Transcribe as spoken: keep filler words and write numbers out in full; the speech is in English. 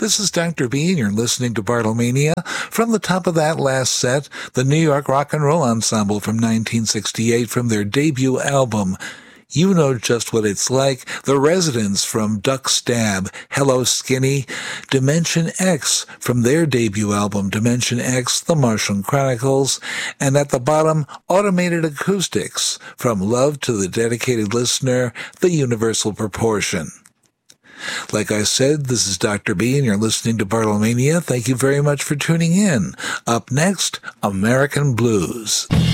This is Doctor B, and you're listening to Bartlemania. From the top of that last set, the New York Rock and Roll Ensemble from nineteen sixty-eight from their debut album, You Know Just What It's Like. The Residents from Duck Stab, Hello Skinny. Dimension X from their debut album, Dimension X, The Martian Chronicles. And at the bottom, Automated Acoustics from Love to the Dedicated Listener, The Universal Proportion. Like I said, this is Doctor B, and you're listening to Bartlemania. Thank you very much for tuning in. Up next, American Blues.